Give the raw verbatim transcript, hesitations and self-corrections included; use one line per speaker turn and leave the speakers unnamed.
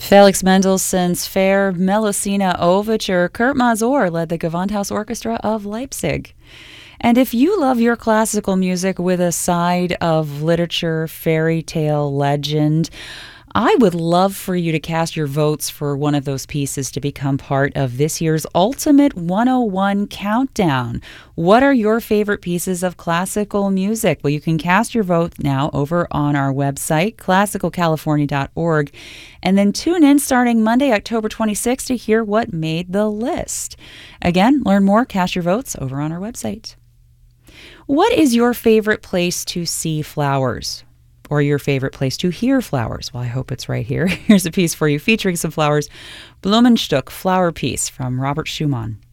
Felix Mendelssohn's Fair Melusina Overture. Kurt Masur led the Gewandhaus Orchestra of Leipzig. And if you love your classical music with a side of literature, fairy tale, legend, I would love for you to cast your votes for one of those pieces to become part of this year's Ultimate one oh one Countdown. What are your favorite pieces of classical music? Well, you can cast your vote now over on our website, classical california dot org, and then tune in starting Monday, October twenty-sixth to hear what made the list. Again, learn more, cast your votes over on our website. What is your favorite place to see flowers? Or your favorite place to hear flowers? Well, I hope it's right here. Here's a piece for you featuring some flowers. Blumenstück Flower Piece from Robert Schumann.